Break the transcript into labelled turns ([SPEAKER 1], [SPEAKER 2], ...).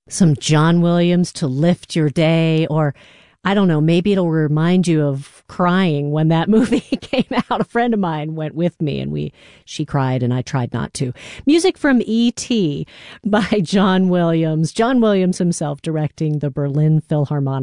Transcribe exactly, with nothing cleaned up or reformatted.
[SPEAKER 1] some John Williams to lift your day, or I don't know, maybe it'll remind you of crying when that movie came out. A friend of mine went with me and we, she cried and I tried not to. Music from E T by John Williams. John Williams himself directing the Berlin Philharmonic.